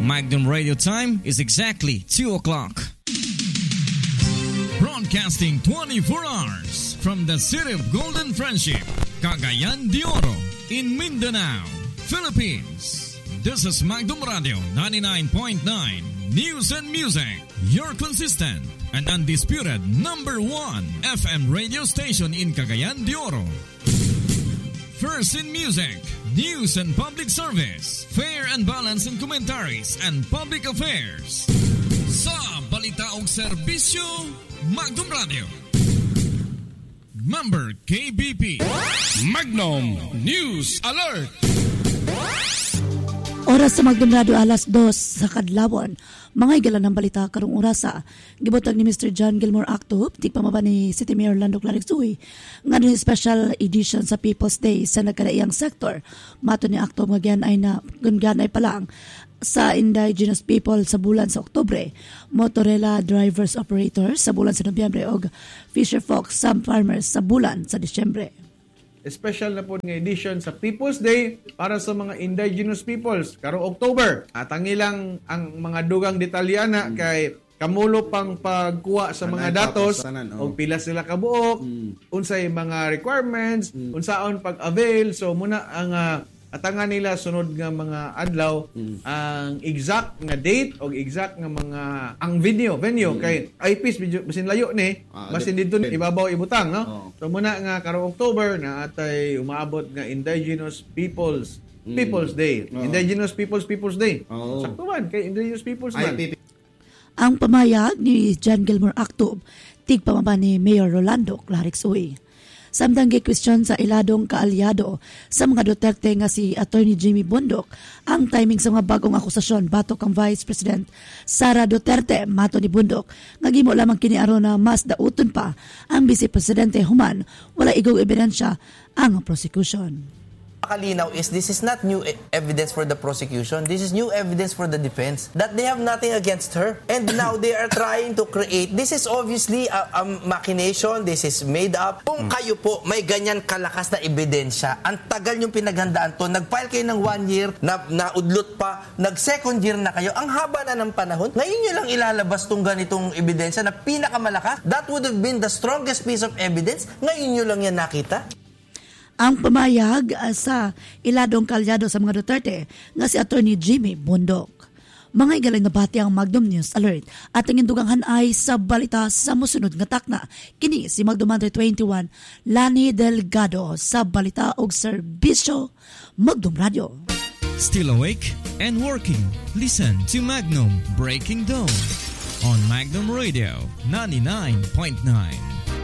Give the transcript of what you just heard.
Magnum Radio time is exactly 2 o'clock. Broadcasting 24 hours from the city of Golden Friendship, Cagayan de Oro, in Mindanao, Philippines. This is Magnum Radio 99.9 News and Music, your consistent and undisputed number 1 FM radio station in Cagayan de Oro. First in music, news and public service, fair and balanced in commentaries and public affairs. Sa balita ug serbisyo, Magnum Radio. Member KBP. Magnum News Alert. Oras sa Magnum Radio alas 2 sa kadlawon. Mga igalan ng balita karong orasa. Gibutag ni Mr. John Gilmore Actup, tigpamaba ni City Mayor Lando Clarix-Uy, nga ni special edition sa People's Day sa nagkadaiyang sektor. Mato ni Actup nga ganay pa lang sa indigenous people sa bulan sa Oktubre, motorela drivers operators sa bulan sa Nobyembre o fisher folk some farmers sa bulan sa Disyembre. Special na po nga edition sa People's Day para sa mga indigenous peoples karong October. At ang ilang ang mga dugang detalyana kay kamulo pang pagkuha sa mga datos o pila sila kabuok, unsay mga requirements, unsaon pag-avail. So muna ang atangan nila sunod nga mga adlaw ang exact nga date o exact nga mga ang venue kay IPs basin layo ni basin dito ibabaw ibutang no. So muna nga karong October na atay umaabot nga Indigenous Peoples Day. Indigenous Peoples Day. Sakto man kay Indigenous Peoples man. Ang pamayag ni John Gilmore Actub tigpamaba ni Mayor Rolando Clarix-Uy. Samtang gi-question sa iladong kaalyado sa mga Duterte nga si Attorney Jimmy Bundok ang timing sa mga bagong akusasyon batok ang Vice President Sara Duterte. Mato ni Bundok nga gimo lamang kini aron na mas dauton pa ang Vice Presidente human wala igong ebidensya ang prosecution. Kalinaw is this is not new evidence for the prosecution. This is new evidence for the defense that they have nothing against her. And now they are trying to create. This is obviously a machination. This is made up. Kung kayo po may ganyan kalakas na ebidensya, ang tagal yung pinaghandaan to, nag-file kayo ng 1 year, naudlot pa, nag-second year na kayo, ang haba na ng panahon, ngayon nyo lang ilalabas tong ganitong ebidensya na pinakamalakas, that would have been the strongest piece of evidence, ngayon nyo lang yan nakita. Ang pamayag sa iladong kaalyado sa mga Duterte nga si Attorney Jimmy Bundok. Mga igaling na bati ang Magnum News Alert at ang induganghan ay sa balita sa musunod nga takna. Kini si Magnum 21 Lani Delgado sa balita og serbisyo Magnum Radio. Still awake and working? Listen to Magnum Breaking Dawn on Magnum Radio 99.9.